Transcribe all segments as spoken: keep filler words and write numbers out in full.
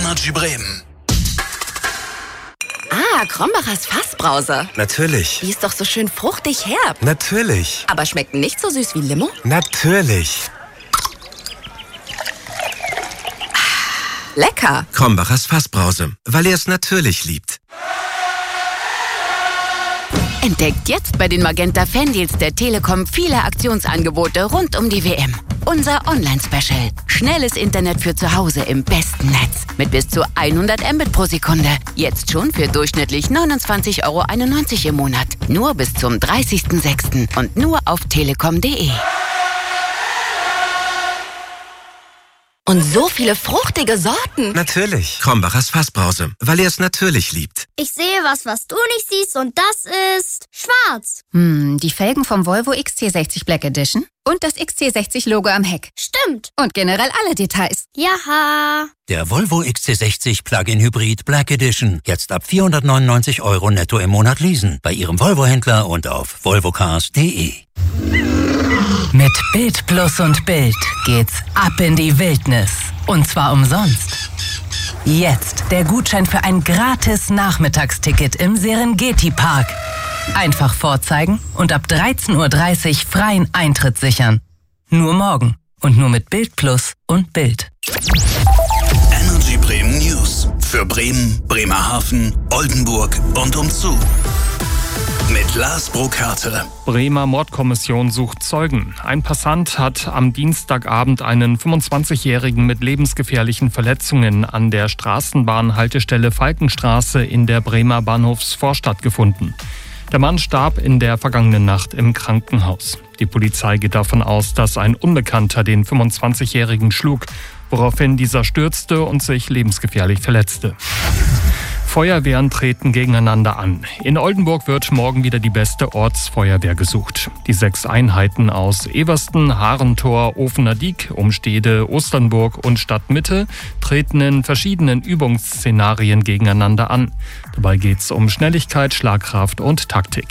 Energy Bremen. Ah, Krombachers Fassbrause. Natürlich. Die ist doch so schön fruchtig herb. Natürlich. Aber schmeckt nicht so süß wie Limo? Natürlich. Lecker. Krombachers Fassbrause, weil er es natürlich liebt. Entdeckt jetzt bei den Magenta Fandeals der Telekom viele Aktionsangebote rund um die W M. Unser Online-Special. Schnelles Internet für zu Hause im besten Netz. Mit bis zu hundert Mbit pro Sekunde. Jetzt schon für durchschnittlich neunundzwanzig Euro einundneunzig im Monat. Nur bis zum dreißigsten sechsten und nur auf telekom punkt de. Und so viele fruchtige Sorten. Natürlich. Krombachers Fassbrause, weil er es natürlich liebt. Ich sehe was, was du nicht siehst, und das ist schwarz. Hm, die Felgen vom Volvo X C sechzig Black Edition und das X C sechzig Logo am Heck. Stimmt. Und generell alle Details. Jaha. Der Volvo X C sechzig Plug-in Hybrid Black Edition. Jetzt ab vierhundertneunundneunzig Euro netto im Monat leasen. Bei Ihrem Volvo-Händler und auf volvocars punkt de. Mit Bild Plus und Bild geht's ab in die Wildnis. Und zwar umsonst. Jetzt der Gutschein für ein gratis Nachmittagsticket im Serengeti-Park. Einfach vorzeigen und ab dreizehn Uhr dreißig freien Eintritt sichern. Nur morgen und nur mit Bild Plus und Bild. Energy Bremen News. Für Bremen, Bremerhaven, Oldenburg und umzu. Mit Lars Burkhardt. Bremer Mordkommission sucht Zeugen. Ein Passant hat am Dienstagabend einen fünfundzwanzigjährigen mit lebensgefährlichen Verletzungen an der Straßenbahnhaltestelle Falkenstraße in der Bremer Bahnhofsvorstadt gefunden. Der Mann starb in der vergangenen Nacht im Krankenhaus. Die Polizei geht davon aus, dass ein Unbekannter den fünfundzwanzigjährigen schlug, woraufhin dieser stürzte und sich lebensgefährlich verletzte. Feuerwehren treten gegeneinander an. In Oldenburg wird morgen wieder die beste Ortsfeuerwehr gesucht. Die sechs Einheiten aus Eversten, Harentor, Ofener Diek, Umstede, Osternburg und Stadtmitte treten in verschiedenen Übungsszenarien gegeneinander an. Dabei geht es um Schnelligkeit, Schlagkraft und Taktik.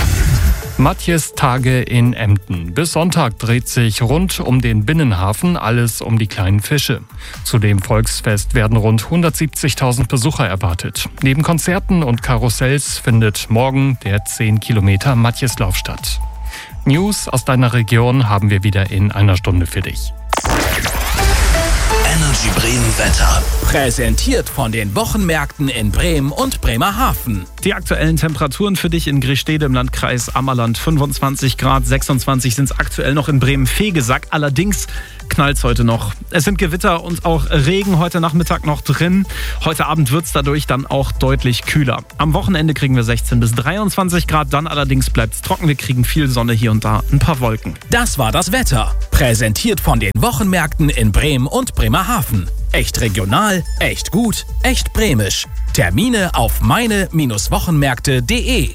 Matjes Tage in Emden. Bis Sonntag dreht sich rund um den Binnenhafen alles um die kleinen Fische. Zu dem Volksfest werden rund hundertsiebzigtausend Besucher erwartet. Neben Konzerten und Karussells findet morgen der zehn Kilometer Matjeslauf statt. News aus deiner Region haben wir wieder in einer Stunde für dich. Energy Bremen Wetter. Präsentiert von den Wochenmärkten in Bremen und Bremerhaven. Die aktuellen Temperaturen für dich in Grischstede im Landkreis Ammerland. fünfundzwanzig Grad, sechsundzwanzig sind es aktuell noch in Bremen-Vegesack. Allerdings knallt es heute noch. Es sind Gewitter und auch Regen heute Nachmittag noch drin. Heute Abend wird es dadurch dann auch deutlich kühler. Am Wochenende kriegen wir sechzehn bis dreiundzwanzig Grad. Dann allerdings bleibt es trocken. Wir kriegen viel Sonne, hier und da ein paar Wolken. Das war das Wetter. Präsentiert von den Wochenmärkten in Bremen und Bremerhaven. Echt regional, echt gut, echt bremisch. Termine auf meine Wochenmärkte punkt de.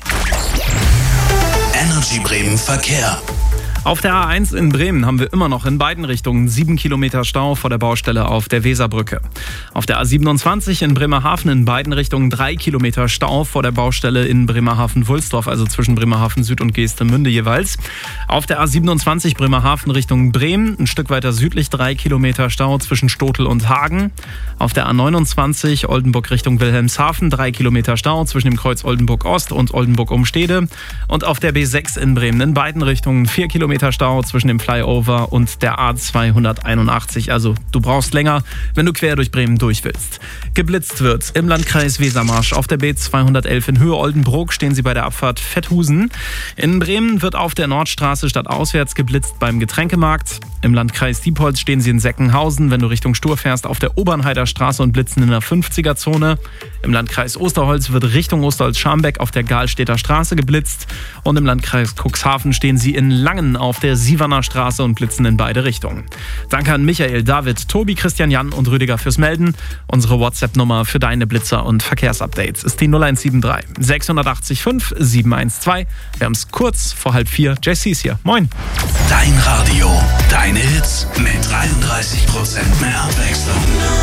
Energy Bremen Verkehr. Auf der A eins in Bremen haben wir immer noch in beiden Richtungen sieben Kilometer Stau vor der Baustelle auf der Weserbrücke. Auf der A siebenundzwanzig in Bremerhaven in beiden Richtungen drei Kilometer Stau vor der Baustelle in Bremerhaven-Wulsdorf, also zwischen Bremerhaven Süd und Geestemünde jeweils. Auf der A siebenundzwanzig Bremerhaven Richtung Bremen ein Stück weiter südlich drei Kilometer Stau zwischen Stotel und Hagen. Auf der A neunundzwanzig Oldenburg Richtung Wilhelmshaven drei Kilometer Stau zwischen dem Kreuz Oldenburg Ost und Oldenburg Umstede. Und auf der B sechs in Bremen in beiden Richtungen vier Kilometer Stau zwischen dem Flyover und der A zweihunderteinundachtzig. Also du brauchst länger, wenn du quer durch Bremen durch willst. Geblitzt wird im Landkreis Wesermarsch. Auf der B zweihundertelf in Höhe Oldenburg stehen sie bei der Abfahrt Vetthusen. In Bremen wird auf der Nordstraße stadtauswärts geblitzt beim Getränkemarkt. Im Landkreis Diepholz stehen sie in Seckenhausen, wenn du Richtung Stur fährst, auf der Obernheider Straße und blitzen in der fünfziger-Zone. Im Landkreis Osterholz wird Richtung Osterholz-Scharmbeck auf der Galstädter Straße geblitzt. Und im Landkreis Cuxhaven stehen sie in Langen auf der Sieverner Straße und blitzen in beide Richtungen. Danke an Michael, David, Tobi, Christian, Jan und Rüdiger fürs Melden. Unsere WhatsApp-Nummer für deine Blitzer und Verkehrsupdates ist die null eins sieben drei sechs acht fünf sieben eins zwei. Wir haben es kurz vor halb vier. J C ist hier. Moin. Dein Radio, deine Hits mit dreiunddreißig Prozent mehr Abwechslung.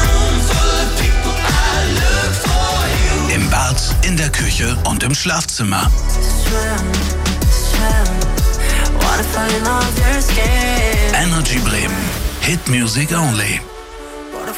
Im Bad, in der Küche und im Schlafzimmer. Energy Bremen. Hit Music Only.